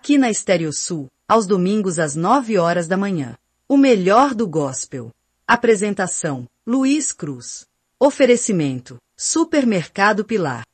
aqui na Estéreo Sul, aos domingos às 9 horas da manhã. O melhor do gospel. Apresentação: Luiz Cruz. Oferecimento: Supermercado Pilar.